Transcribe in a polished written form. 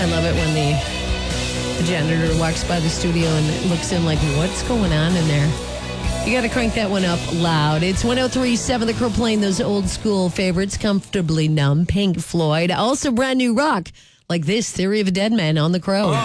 I love it when the janitor walks by the studio and looks in like, what's going on in there? You got to crank that one up loud. It's 103.7 The Crow playing those old school favorites, Comfortably Numb, Pink Floyd. Also brand new rock like this, Theory of a Dead Man on The Crow.